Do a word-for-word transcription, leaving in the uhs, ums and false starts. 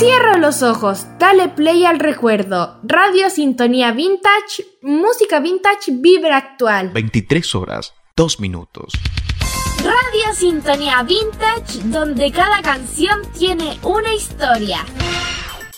Cierra los ojos, dale play al recuerdo. Radio Sintonía Vintage, música vintage, vibra actual. veintitrés horas, dos minutos. Radio Sintonía Vintage, donde cada canción tiene una historia.